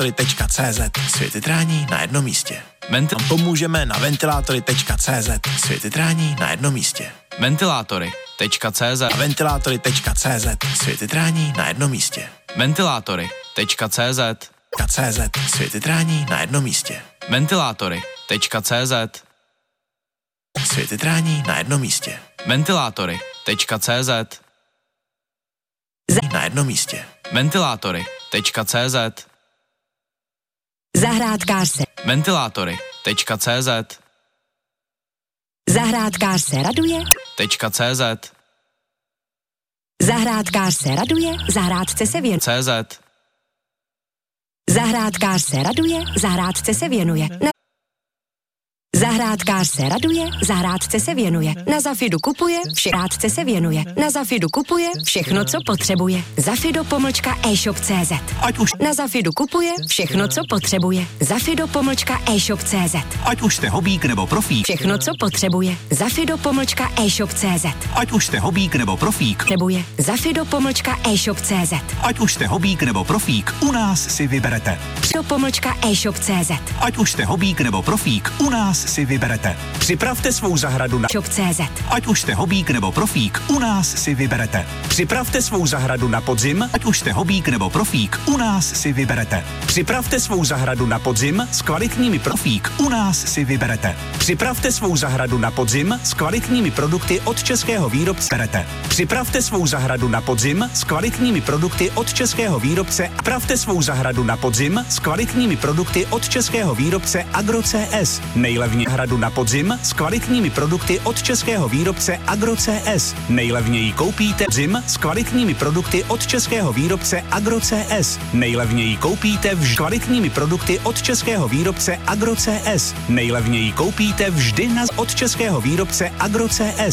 Ventilátory.cz. Světytrání na jednom místě. Pomůžeme na ventilátory.cz. Světytrání na jednom místě. Ventilátory.cz. Ventilátory.cz. Světytrání na jednom místě. Ventilátory.cz. CZ. Světytrání na jednom místě. Ventilátory.cz. Světytrání na jednom místě. Ventilátory.cz. Na jednom místě. Ventilátory.cz. Zahrádkář se. Ventilátory.cz. Zahrádkář se raduje. .cz. Zahrádkář se raduje, zahrádce se věnuje. CZ. Zahrádkář se raduje, zahrádce se věnuje. Zahrádkář se raduje, zahrádce se věnuje. Na Zafidu kupuje, zahrádce se věnuje. Na Zafidu kupuje všechno, co potřebuje. Zafido-e-shop.cz. Ať už Na Zafidu kupuje všechno, co potřebuje. Zafido-e-shop.cz. Ať už jste hobík nebo profík. Všechno, co potřebuje. Zafido-e-shop.cz. Ať už jste hobík nebo profík. Potřebuje. Zafido-e-shop.cz. Ať už jste hobík nebo profík, u nás si vyberete. Zafido-e-shop.cz. Ať už jste hobík nebo profík, u nás si vyberete. Připravte svou zahradu na Shop.cz. Ať už jste hobík nebo profík, u nás si vyberete. Připravte svou zahradu na podzim, ať už jste hobík nebo profík, u nás si vyberete. Připravte svou zahradu na podzim s kvalitními profík, u nás si vyberete. Připravte svou zahradu na podzim s kvalitními produkty od českého výrobce. Připravte svou zahradu na podzim s kvalitními produkty od českého výrobce. Připravte svou zahradu na podzim s kvalitními produkty od českého výrobce Agro.cs. Nejlevnější zahradu na podzim s kvalitními produkty od českého výrobce Agro.cs. Nejlevněji koupíte podzim s kvalitními produkty od českého výrobce Agro.cs. Nejlevněji koupíte vždy kvalitními produkty od českého výrobce Agro.cs. Nejlevněji koupíte vždy od českého výrobce Agro.cs.